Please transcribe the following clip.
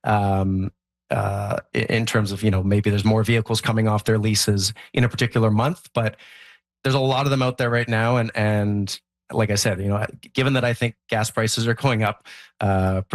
in terms of, maybe there's more vehicles coming off their leases in a particular month, but there's a lot of them out there right now. And like I said, given that I think gas prices are going up